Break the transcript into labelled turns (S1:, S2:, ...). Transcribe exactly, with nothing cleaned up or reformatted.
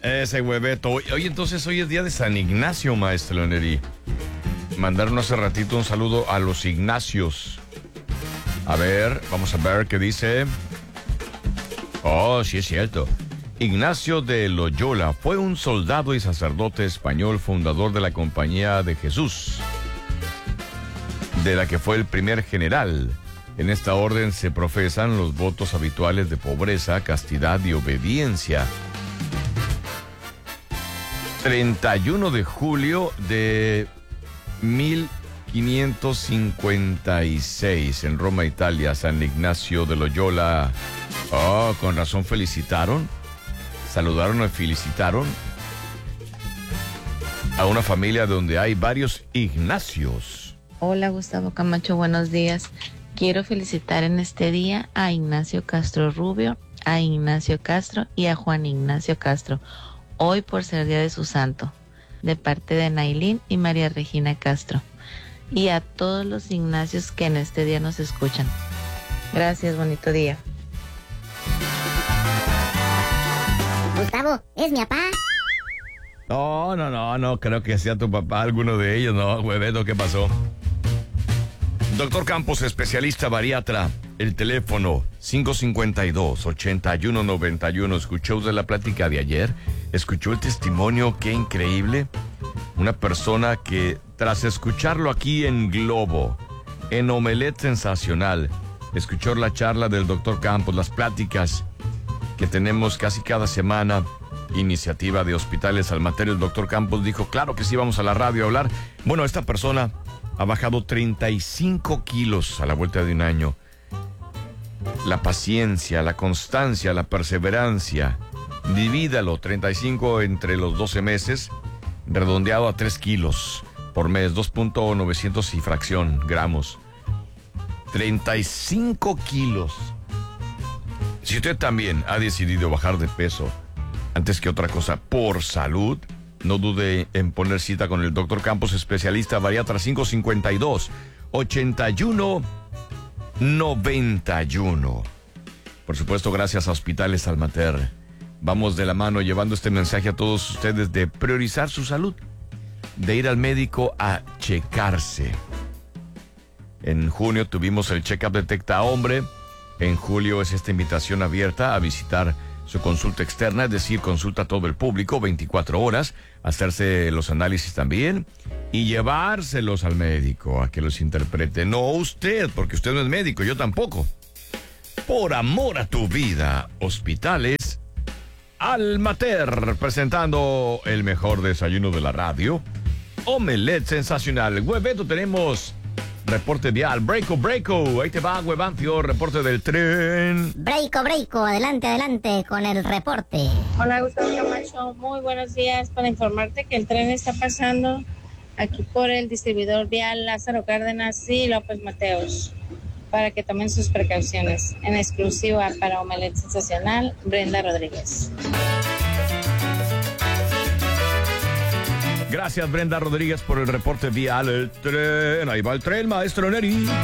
S1: Ese hueveto. Oye, entonces hoy es día de San Ignacio, maestro Neri. Mandaron hace ratito un saludo a los Ignacios. A ver, vamos a ver qué dice. Oh, sí es cierto. Ignacio de Loyola fue un soldado y sacerdote español fundador de la Compañía de Jesús, de la que fue el primer general. En esta orden se profesan los votos habituales de pobreza, castidad y obediencia. treinta y uno de julio de mil quinientos cincuenta y seis en Roma, Italia, San Ignacio de Loyola. Oh, con razón felicitaron. Saludaron y felicitaron a una familia donde hay varios Ignacios.
S2: Hola, Gustavo Camacho, buenos días. Quiero felicitar en este día a Ignacio Castro Rubio, a Ignacio Castro y a Juan Ignacio Castro, hoy por ser día de su santo, de parte de Nailín y María Regina Castro, y a todos los Ignacios que en este día nos escuchan. Gracias, bonito día.
S3: Gustavo, ¿es mi papá?
S1: No, no, no, no creo que sea tu papá, alguno de ellos, no, huevedo, ¿qué pasó? Doctor Campos, especialista bariatra, el teléfono cinco cinco dos, ocho uno nueve uno. ¿Escuchó usted la plática de ayer? ¿Escuchó el testimonio? ¡Qué increíble! Una persona que, tras escucharlo aquí en Globo, en Omelet Sensacional, escuchó la charla del doctor Campos, las pláticas que tenemos casi cada semana, iniciativa de Hospitales Almater. El doctor Campos dijo, claro que sí, vamos a la radio a hablar. Bueno, esta persona ha bajado treinta y cinco kilos a la vuelta de un año. La paciencia, la constancia, la perseverancia. Divídalo, treinta y cinco entre los doce meses, redondeado a tres kilos por mes, dos mil novecientos y fracción gramos. treinta y cinco kilos. Si usted también ha decidido bajar de peso, antes que otra cosa, por salud, no dude en poner cita con el doctor Campos, especialista bariatra, cinco cinco dos, ocho uno nueve uno. Por supuesto, gracias a Hospitales Almater. Vamos de la mano llevando este mensaje a todos ustedes de priorizar su salud, de ir al médico a checarse. En junio tuvimos el Check-up Detecta Hombre. En julio es esta invitación abierta a visitar su consulta externa, es decir, consulta a todo el público, veinticuatro horas, hacerse los análisis también y llevárselos al médico a que los interprete. No usted, porque usted no es médico, yo tampoco. Por amor a tu vida, Hospitales Almater, presentando el mejor desayuno de la radio, Omelet Sensacional. Hueveto, tenemos reporte vial. Breako, breako. Ahí te va, Huevancio. Reporte del tren.
S3: Breiko, breiko. Adelante, adelante con el reporte.
S4: Hola, Gustavo Camacho. Muy buenos días. Para informarte que el tren está pasando aquí por el distribuidor vial Lázaro Cárdenas y López Mateos, para que tomen sus precauciones. En exclusiva para Omelet Sensacional, Brenda Rodríguez.
S1: Gracias, Brenda Rodríguez, por el reporte vial. El tren. Ahí va el tren, maestro Neri.